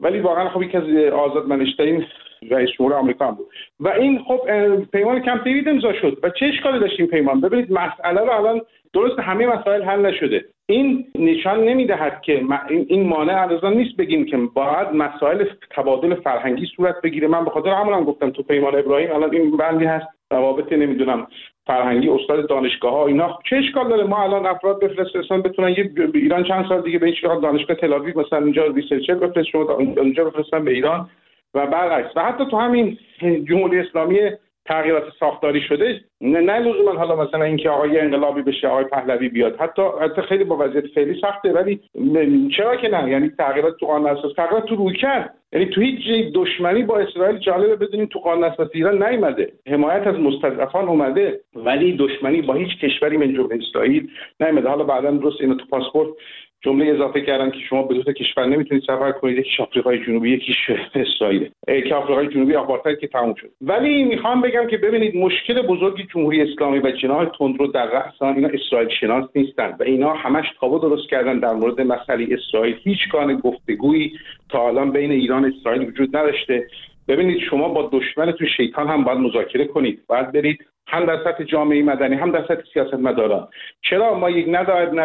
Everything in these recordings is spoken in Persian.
ولی واقعا خب یکی از آزادمنش‌ترین رئیس جمهور آمریکا هم بود و این خب پیمان کمپ دیوید امضا شد و چه اشکالی داشت این پیمان؟ ببینید مسئله رو الان درست همه مسائل حل نشده. این نشان نمیدهد که این مانع الان نیست بگیم که باید مسائل تبادل فرهنگی صورت بگیره. من به خاطر همون گفتم تو پیمان ابراهیم الان این بندی هست روابط نمیدونم فرهنگی استاد دانشگاه‌ها اینا چه اشکال داره ما الان افراد بفرستن بتونن ایران چند سال دیگه به هیچ دانشگاه تل‌آویو مثلا اینجا ریسرچر بفرستن اونجا بفرستن به ایران و برعکس. و حتی تو همین جمهوری اسلامی تغییرات ساختاری شده نه لزوما حالا مثلا اینکه آقای انقلابی بشه آقای پهلوی بیاد، حتی خیلی با وضعیت فعلی سخته، ولی چرا که نه؟ یعنی تغییرات تو قانون اساسی، تغییرات تو رویکرد، یعنی تو هیچ دشمنی با اسرائیل جالبه بدونیم تو قانون اساسی ایران نیامده، حمایت از مستضعفان اومده ولی دشمنی با هیچ کشوری من جمله اسرائیل نیامده. حالا بعداً درست اینو تو پاسپورت جمله اضافه کردن که شما به دو تا کشور نمیتونید سفر کنید، یکیش آفریقای جنوبی یکیش اسرائیل، که آفریقای جنوبی آپارتاید که تموم شد. ولی میخوام بگم که ببینید مشکل بزرگی جمهوری اسلامی و جناح تندرو در رأس اینا اسرائیل شناس نیستن و اینا همش تابو درست کردن در مورد مسئله اسرائیل. هیچ گونه گفتگویی تا الان بین ایران و اسرائیل وجود نداشته. ببینید شما با دشمنتون شیطان هم باید مذاکره کنید، باید برید هم در سطح جامعه مدنی هم در سطح سیاستمداران. چرا ما یک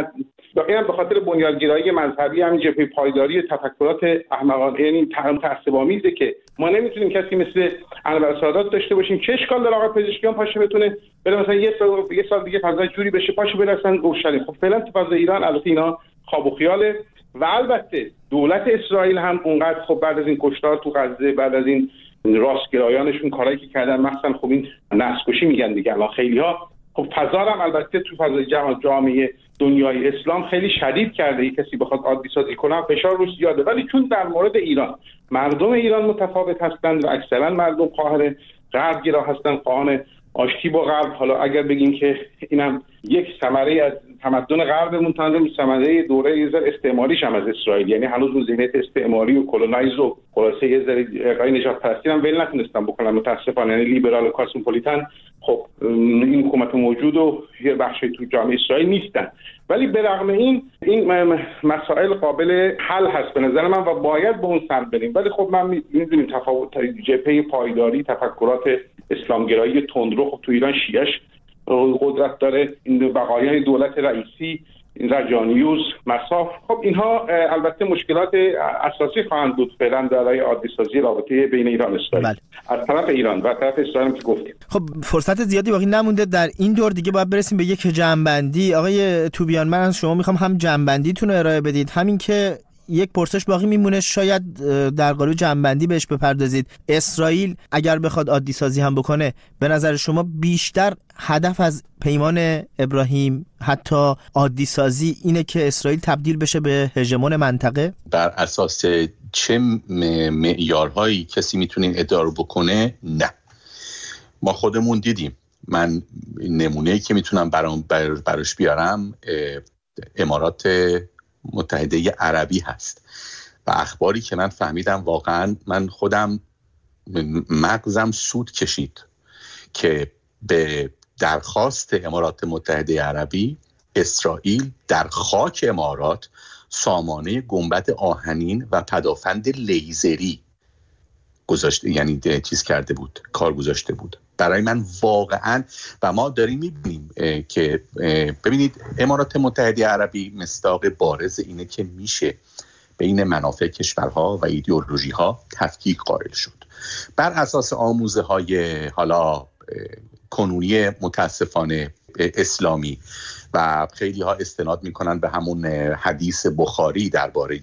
اینم به خاطر بنیادگرایی مذهبی، همین جبهه پایداری تفکرات احمقانه، یعنی تعصب‌آمیزه که ما نمیتونیم کسی مثل انور سادات داشته باشیم. چه اشکال داره آقا پزشکیان پاشه بتونه بره مثلا یه سال دیگه فضای جوری بشه پاشه برسن اورشلیم؟ خب فعلا تو فضای ایران البته اینا خواب و خیاله و البته دولت اسرائیل هم اونقدر خب بعد از این کشتار تو غزه، بعد از این راستگرایانشون کارایی که کردن، مثلا خب این نسل‌کشی میگن دیگه الان خیلی‌ها، خب فضا هم البته تو فضای جامعه دنیای اسلام خیلی شدید کرده. یک کسی بخواد عادی سازی کنه فشار روش زیاده، ولی چون در مورد ایران مردم ایران متفاوت هستند و اکثرا مردم قاهر غربگرا هستند، خواهان آشتی با غرب. حالا اگر بگیم که اینم یک ثمره از تمدن غربمون، تمدن ثمره دوره یه ذره استعماریش هم از اسرائیل، یعنی هنوز اون ذهنیت استعماری و کلونایز و خلاصه یه ذره اقای نجات پرستی هم ول نتونستن بکنن متاسفانه، یعنی لیبرال و کاسموپولیتن خب این حکومت موجود و یه بخشی تو جامعه اسرائیل نیستن. ولی به رغم این مسائل قابل حل هست به نظر من و باید به اون سمت بریم. ولی خب من می‌دونیم تفاوت جبهه پایداری تفکرات اسلامگرایی تندرو خب تو ایران شیعش قدرت داره، این بقایای دولت رئیسی، این رجانیوز، مصاف، خب اینها البته مشکلات اساسی خواهند بود فعلا برای عادی سازی رابطه بین ایران و اسرائیل. از طرف ایران و طرف اسرائیل که گفتیم. خب فرصت زیادی باقی نمونده در این دور، دیگه باید برسیم به یک جمع‌بندی. آقای توبیان من از شما میخوام هم جمع‌بندیتون رو ارائه بدید، همین که یک پرسش باقی میمونه شاید در قالب جمع‌بندی بهش بپردازید. اسرائیل اگر بخواد عادی سازی هم بکنه، به نظر شما بیشتر هدف از پیمان ابراهیم حتی عادی سازی اینه که اسرائیل تبدیل بشه به هژمون منطقه؟ بر اساس چه معیارهایی کسی میتونه این ادعا رو بکنه؟ نه، ما خودمون دیدیم. من نمونه‌ای که میتونم براش بیارم امارات متحده عربی هست و اخباری که من فهمیدم واقعا من خودم مغزم سود کشید که به درخواست امارات متحده عربی اسرائیل در خاک امارات سامانه گنبد آهنین و پدافند لیزری گذاشته، یعنی چیز کرده بود، کار گذاشته بود. برای من واقعا و ما داریم میبینیم که ببینید امارات متحده عربی مصداق بارز اینه که میشه بین منافع کشورها و ایدئولوژی ها تفکیک قائل شد بر اساس آموزه های حالا کنونی متاسفانه اسلامی و خیلی ها استناد میکنن به همون حدیث بخاری درباره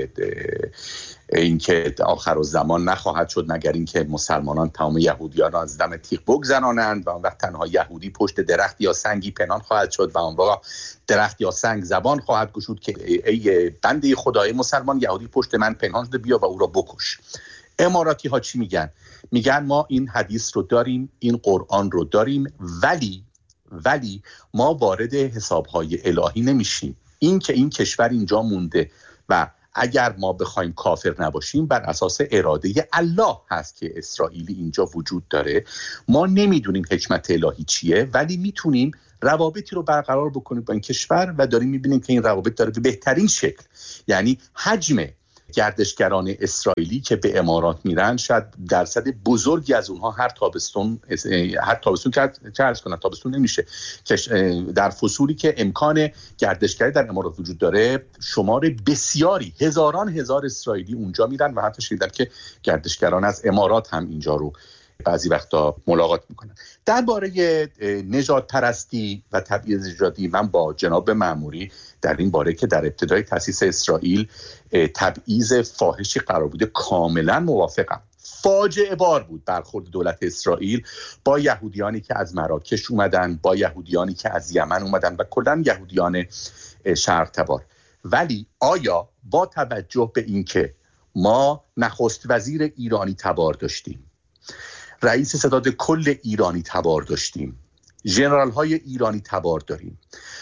اینکه آخر الزمان نخواهد شد مگر اینکه مسلمانان تمام یهودیان را از دم تیغ بگذرانند و اون وقت تنها یهودی پشت درخت یا سنگی پنهان خواهد شد و اون وقت درخت یا سنگ زبان خواهد گشود که ای بنده خدای مسلمان، یهودی پشت من پنهان شده، بیا و او را بکش. اماراتی ها چی میگن؟ میگن ما این حدیث رو داریم، این قرآن رو داریم، ولی ما وارد حسابهای الهی نمیشیم. این که این کشور اینجا مونده و اگر ما بخوایم کافر نباشیم بر اساس اراده الله هست که اسرائیلی اینجا وجود داره. ما نمیدونیم حکمت الهی چیه ولی میتونیم روابطی رو برقرار بکنیم با این کشور و داریم میبینیم که این روابط داره به بهترین شکل، یعنی حجم گردشگران اسرائیلی که به امارات میرن شاید درصد بزرگی از اونها هر تابستون تابستون نمیشه که در فصولی که امکان گردشگری در امارات وجود داره شمار بسیاری هزار اسرائیلی اونجا میرن و حتی شنیدم که گردشگران از امارات هم اینجا رو بعضی وقتا ملاقات میکنن. درباره نژاد پرستی و تبعیض نژادی من با جناب مأموری در این باره که در ابتدای تأسیس اسرائیل تبعیض فاحشی قرار بوده کاملا موافقم. فاجعه بار بود برخورد دولت اسرائیل با یهودیانی که از مراکش اومدن، با یهودیانی که از یمن اومدن و کلاً یهودیان شرق تبار. ولی آیا با توجه به اینکه ما نخست وزیر ایرانی تبار داشتیم، رئیس ستاد کل ایرانی تبار داشتیم، ژنرال های ایرانی تبار داریم،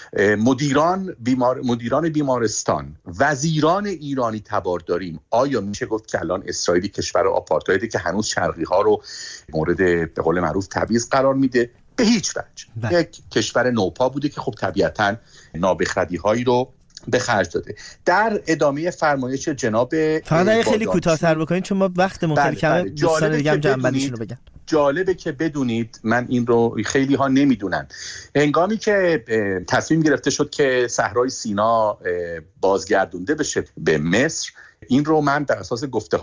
مدیران بیمارستان، وزیران ایرانی تبار داریم، آیا میشه گفت که الان اسرائیل کشور آپارتایدی که هنوز شرقی ها رو مورد به قول معروف تبعیض قرار میده؟ به هیچ وجه. یک کشور نوپا بوده که خب طبیعتاً نابخردی هایی رو به خرج داده. در ادامه فرمایش جناب فقط خیلی کوتاه‌تر بکنید چون ما وقتمون خیلی کمه، دوستان دیگه هم جنبندیشون رو بگن. جالبه که بدونید، من این رو خیلی ها نمیدونن، هنگامی که تصمیم گرفته شد که صحرای سینا بازگردونده بشه به مصر، این رو من بر اساس گفته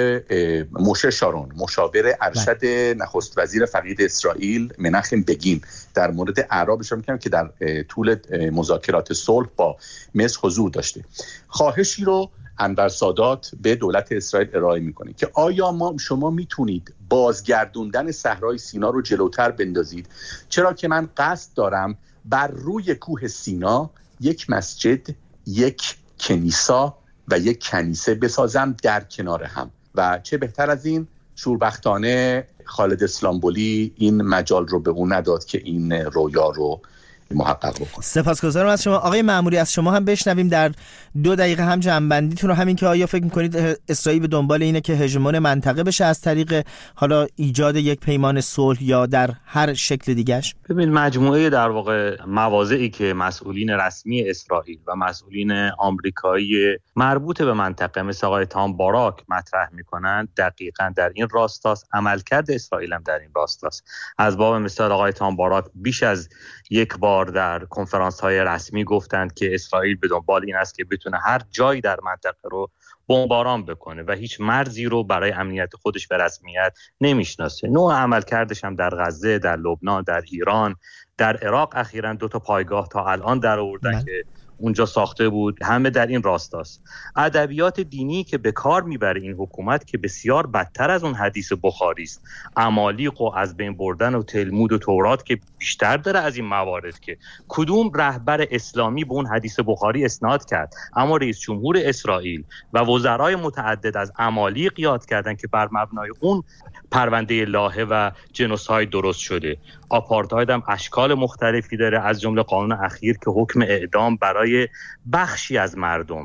های موشه شارون، مشاور ارشد نخست وزیر فقید اسرائیل مناخم بگین، در مورد اعرابش میگم که در طول مذاکرات صلح با مصر حضور داشته، خواهشی رو انور سادات به دولت اسرائیل ارائه میکنه که آیا شما میتونید بازگردوندن صحرای سینا رو جلوتر بندازید، چرا که من قصد دارم بر روی کوه سینا یک مسجد، یک کنیسا و یک کنیسه بسازم در کنار هم. و چه بهتر از این، شوربختانه خالد اسلامبولی این مجال رو به اون نداد که این رویا رو محقق بکنه. سپاسگزارم از شما آقای مأموری. از شما هم بشنویم در 2 دقیقه هم جنبندیتون رو، همین که آیا فکر میکنید اسرائیل به دنبال اینه که هژمون منطقه بشه از طریق حالا ایجاد یک پیمان صلح یا در هر شکل دیگه‌اش؟ ببین، مجموعه در واقع مواضعی که مسئولین رسمی اسرائیل و مسئولین آمریکایی مربوط به منطقه مثل آقای تام باراک مطرح میکنن دقیقاً در این راستاست. عملکرد اسرائیل هم در این راستاست. از باب مثال آقای تام باراک بیش از یک بار در کنفرانس‌های رسمی گفتند که اسرائیل به دنبال این است که بتونه هر جایی در منطقه رو بمباران بکنه و هیچ مرزی رو برای امنیت خودش به رسمیت نمیشناسه. نوع عملکردش هم در غزه، در لبنان، در ایران، در عراق اخیراً 2 پایگاه تا الان در آوردن که اونجا ساخته بود، همه در این راستاست. ادبیات دینی که به کار میبره این حکومت که بسیار بدتر از اون حدیث بخاری است، عمالیق و از بین بردن و تلمود و تورات که بیشتر داره از این موارد، که کدوم رهبر اسلامی به اون حدیث بخاری اسناد کرد؟ اما رئیس جمهور اسرائیل و وزرای متعدد از عمالیق یاد کردن که بر مبنای اون پرونده لاهه و جنوساید درست شده. آپارتاید هم اشکال مختلفی داره، از جمله قانون اخیر که حکم اعدام برای بخشی از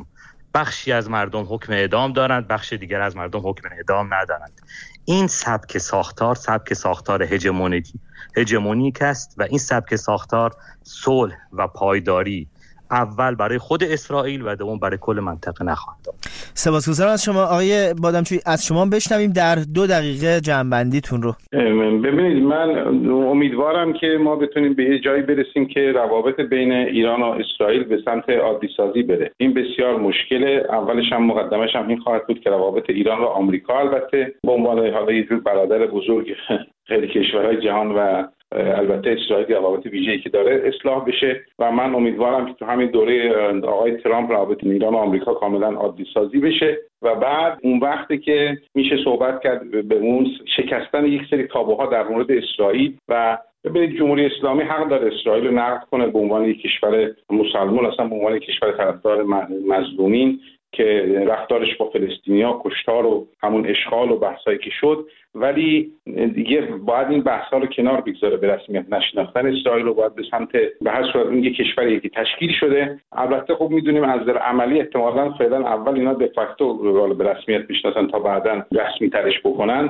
مردم حکم اعدام دارند، بخش دیگر از مردم حکم اعدام ندارند. این سبک ساختار هژمونیک است و این سبک ساختار صلح و پایداری اول برای خود اسرائیل و دوم برای کل منطقه نخواهد داد. سپاسگزارم از شما آقای بادامچویی. از شما بشنویم در 2 دقیقه جنبندیتون رو. ببینید، من امیدوارم که ما بتونیم به یه جایی برسیم که روابط بین ایران و اسرائیل به سمت عادی سازی بره. این بسیار مشکله. اولش هم مقدمش هم این خواهد بود که روابط ایران و آمریکا البته به عنوان حالا یه جور برادر بزرگ خیلی کشورهای جهان و البته اسرائیل روابط ویژه‌ای که داره اصلاح بشه و من امیدوارم که تو همین دوره آقای ترامپ روابط ایران و آمریکا کاملا عادی سازی بشه و بعد اون وقتی که میشه صحبت کرد به اون شکستن یک سری تابوها در مورد اسرائیل. و ببینید، جمهوری اسلامی حق داره اسرائیل رو نقد کنه به عنوان یک کشور مسلمان، اصلا به عنوان یک کشور طرفدار مظلومین که رفتارش با فلسطینی‌ها، کشتار و همون اشغال و بحثایی که شد، ولی دیگه باید این بحث‌ها رو کنار بگذاره. به رسمیت نشناختن اسرائیل رو باید به سمت به هر صورت این یک کشوری که تشکیل شده. البته خب میدونیم از نظر عملی احتمالاً فعلا اول اینا de facto به رسمیت بشناسن تا بعداً رسمی ترش بکنن،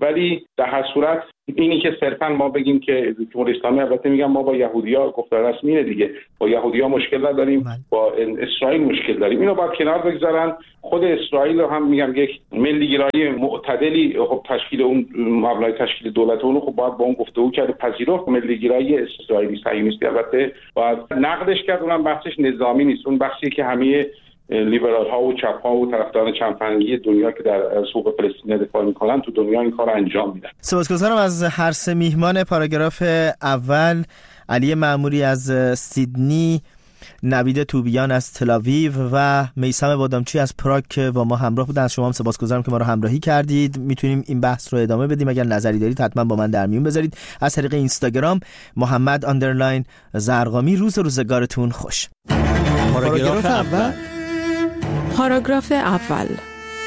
ولی در هر صورت اینی که صرفا ما بگیم که جمهوری اسلامی، البته میگم ما با یهودی‌ها گفتار رسمیه دیگه، با یهودی‌ها مشکل نداریم، با اسرائیل مشکل داریم، اینو باید کنار بگذارن. خود اسرائیل رو هم میگم یک ملی‌گرایی معتدلی خب تشکیل اون مبلغ تشکیل دولت اون خب باید با اون گفتگو کرد، پذیرفت ملی‌گرایی اسرائیلی صهیونیستی، البته باید نقدش کرد، اونم بحثش نظامی نیست، اون بحثی که همه لیبرال ها و چپ ها و طرفداران چندفرهنگی دنیا که در حقوق فلسطین دفاع میکنن تو دنیا این کار انجام میدن. سپاسگزارم از هر سه میهمان پاراگراف اول: علی معموری از سیدنی، نوید توبیان از تل‌آویو و میثم بادامچی از پراگ که با ما همراه بودن. شما هم سپاسگزارم که ما رو همراهی کردید. میتونیم این بحث رو ادامه بدیم، اگر نظری دارید حتما با من در میون بذارید از طریق اینستاگرام محمد_زرقامی. روزگارتون خوش. پاراگراف اول.